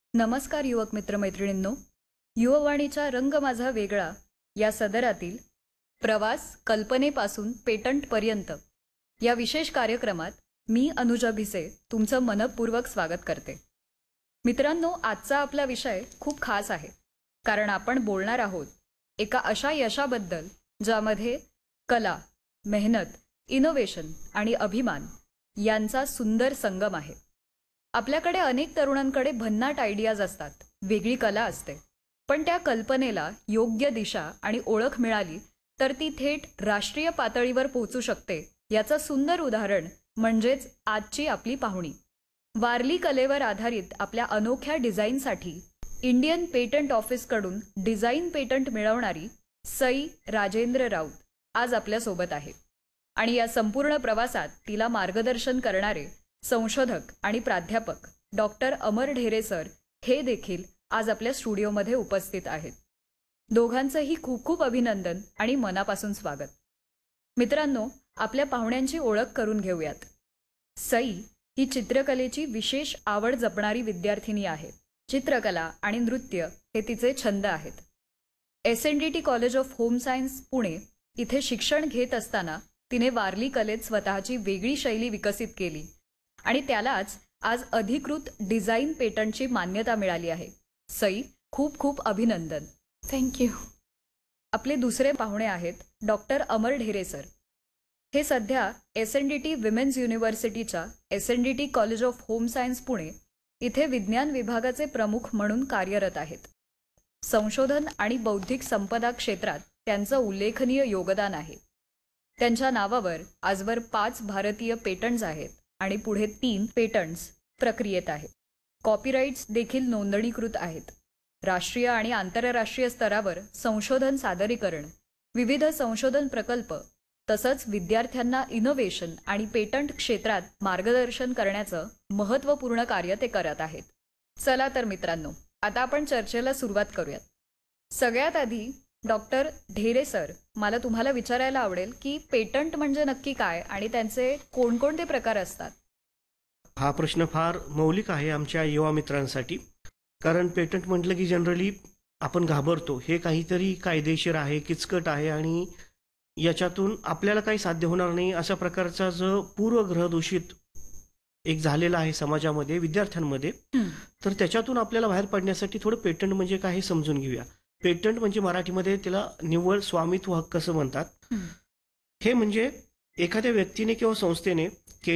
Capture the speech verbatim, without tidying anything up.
नमस्कार युवक मित्रमैत्रिणींनो, युववाणीच्या रंग माझा वेगळा या सदरातील प्रवास कल्पनेपासून पेटंटपर्यंत या विशेष कार्यक्रमात मी अनुजा भिसे तुमचं मनपूर्वक स्वागत करते. मित्रांनो, आजचा आपला विषय खूप खास आहे, कारण आपण बोलणार आहोत एका अशा यशाबद्दल ज्यामध्ये कला, मेहनत, इनोव्हेशन आणि अभिमान यांचा सुंदर संगम आहे. आपल्याकडे अनेक तरुणांकडे भन्नाट आयडियाज असतात, वेगळी कला असते, पण त्या कल्पनेला योग्य दिशा आणि ओळख मिळाली तर ती थेट राष्ट्रीय पातळीवर पोहोचू शकते. याचं सुंदर उदाहरण म्हणजेच आजची आपली पाहुणी. वारली कलेवर आधारित आपल्या अनोख्या डिझाईनसाठी इंडियन पेटंट ऑफिसकडून डिझाईन पेटंट मिळवणारी सई राजेंद्र राऊत आज आपल्यासोबत आहे. आणि या संपूर्ण प्रवासात तिला मार्गदर्शन करणारे संशोधक आणि प्राध्यापक डॉक्टर अमर ढेरे सर हे देखील आज आपल्या स्टुडिओमध्ये उपस्थित आहेत. दोघांचंही खूप खूप अभिनंदन आणि मनापासून स्वागत. मित्रांनो, आपल्या पाहुण्यांची ओळख करून घेऊयात. सई ही चित्रकलेची विशेष आवड जपणारी विद्यार्थिनी आहे. चित्रकला आणि नृत्य हे तिचे छंद आहेत. S N D T college of home science Pune इथे शिक्षण घेत असताना तिने वारली कलेत स्वतःची वेगळी शैली विकसित केली आणि त्यालाच आज अधिकृत डिझाईन पेटंटची मान्यता मिळाली आहे. सई, खूप खूप अभिनंदन. थँक्यू. आपले दुसरे पाहुणे आहेत डॉक्टर अमर ढेरे सर. हे सध्या S N D T women's युनिव्हर्सिटीच्या S N D T college of home science Pune इथे विज्ञान विभागाचे प्रमुख म्हणून कार्यरत आहेत. संशोधन आणि बौद्धिक संपदा क्षेत्रात त्यांचं उल्लेखनीय योगदान आहे. त्यांच्या नावावर आजवर पाच भारतीय पेटंट्स आहेत आणि पुढे तीन पेटंट्स प्रक्रियेत आहेत. कॉपीराईट्स देखील नोंदणीकृत आहेत. राष्ट्रीय आणि आंतरराष्ट्रीय स्तरावर संशोधन सादरीकरण, विविध संशोधन प्रकल्प तसंच विद्यार्थ्यांना इनोव्हेशन आणि पेटंट क्षेत्रात मार्गदर्शन करण्याचं महत्त्वपूर्ण कार्य ते करत आहेत. चला तर मित्रांनो, आता आपण चर्चेला सुरुवात करूयात. सगळ्यात आधी डॉक्टर ढेरे सर, मला तुम्हाला विचारायला आवडेल की पेटंट म्हणजे नक्की काय आणि त्यांचे कोणकोणते प्रकार असतात? हा प्रश्न फार मौलिक आहे आमच्या युवा मित्रांसाठी, कारण पेटंट म्हटलं की जनरली आपण घाबरतो. हे काहीतरी कायदेशीर आहे, किचकट आहे आणि याच्यातून आपल्याला काही साध्य होणार नाही अशा प्रकारचा जो पूर्वग्रह दूषित एक झालेला आहे समाजामध्ये, विद्यार्थ्यांमध्ये, तर त्याच्यातून आपल्याला बाहेर पडण्यासाठी थोडं पेटंट म्हणजे काय हे समजून घेऊया. पेटंट म्हणजे मराठीमध्ये त्याला निव्वळ स्वामित्व हक्क असं म्हणतात. हे म्हणजे एखाद्या व्यक्तीने किंवा संस्थेने